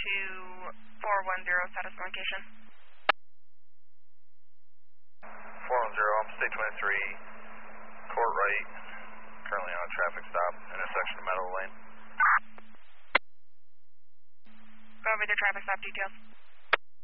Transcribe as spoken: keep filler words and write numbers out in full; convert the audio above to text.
to four one zero, status location. four one zero, I'm State twenty-three, court right, currently on a traffic stop, intersection of Meadow Lane. Go over the traffic stop details.